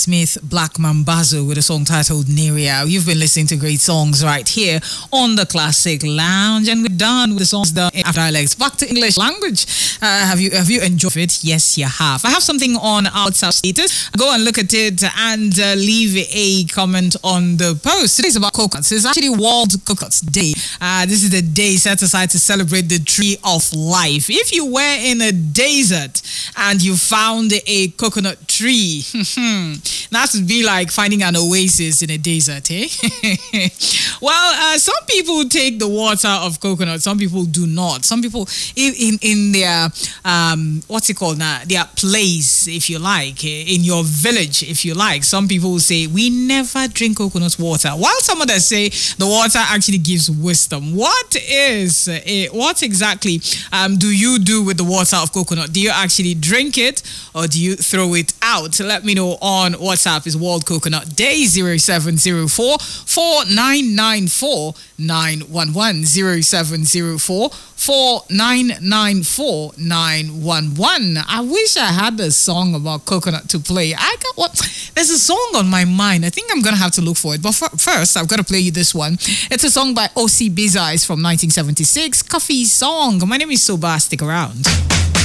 Smith, Black Mambazo with a song titled Neria. You've been listening to great songs right here on the Classic Lounge, and we're done with the songs done in dialects. Back to English language. Have you enjoyed it? Yes, you have. I have something on our WhatsApp status. Go and look at it and leave a comment on the post. Today's about coconuts. It's actually World Coconuts Day. This is the day set aside to celebrate the tree of life. If you were in a desert and you found a coconut tree, that would be like finding an oasis in a desert, eh? Well, some people take the water of coconut. Some people do not. Some people, in their, what's it called now? Their place, if you like, in your village, if you like. Some people say, we never drink coconut water. While some others say the water actually gives wisdom. What exactly do you do with the water of coconut? Do you actually drink it or do you throw it out? Let me know on WhatsApp. Is World Coconut Day. 0704 4994 911 0704 4994 911. I wish I had a song about coconut to play. There's a song on my mind. I think I'm gonna have to look for it. But first, I've got to play you this one. It's a song by O.C. Bizarre from 1976. Coffee song. My name is Soba. Stick around.